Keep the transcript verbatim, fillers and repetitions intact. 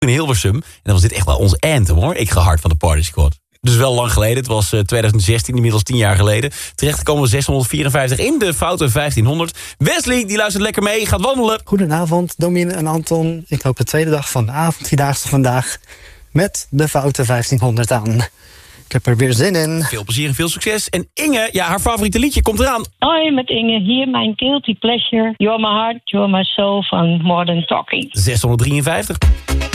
in Hilversum. En dan was dit echt wel ons anthem, hoor. Ik ga hard van de Party Squad. Dus wel lang geleden. Het was uh, twintig zestien, inmiddels tien jaar geleden. Terecht komen we zeshonderdvierenvijftig in de Foute vijftienhonderd. Wesley, die luistert lekker mee, gaat wandelen. Goedenavond, Domien en Anton. Ik loop de tweede dag van de avondvierdaagse vandaag met de Foute vijftienhonderd aan. Ik heb er weer zin in. Veel plezier en veel succes. En Inge, ja, haar favoriete liedje komt eraan. Hoi, met Inge. Hier mijn guilty pleasure. You're my heart, you're my soul van Modern Talking. zeshonderddrieënvijftig.